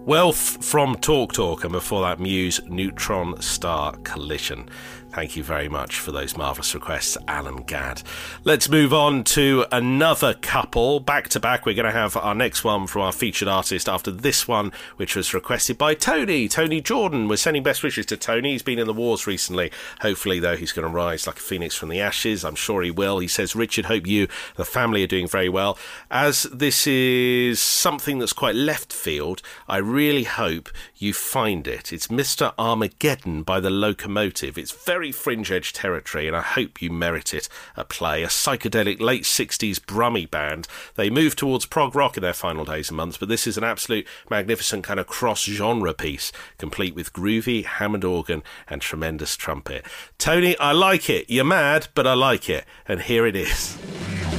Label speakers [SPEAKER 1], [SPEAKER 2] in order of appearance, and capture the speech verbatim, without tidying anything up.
[SPEAKER 1] Wealth from Talk Talk, and before that, Muse Neutron Star Collision. Thank you very much for those marvellous requests, Alan Gadd. Let's move on to another couple. Back to back, we're going to have our next one from our featured artist after this one, which was requested by Tony. Tony Jordan. We're sending best wishes to Tony. He's been in the wars recently. Hopefully, though, he's going to rise like a phoenix from the ashes. I'm sure he will. He says, Richard, hope you, the family, are doing very well. As this is something that's quite left field, I really hope you find it. It's Mister Armageddon by The Locomotive. It's very fringe edge territory, and I hope you merit it a play. A psychedelic late sixties Brummy band. They moved towards prog rock in their final days and months, but this is an absolute magnificent kind of cross-genre piece, complete with groovy Hammond organ and tremendous trumpet. Tony, I like it. You're mad, but I like it. And here it is.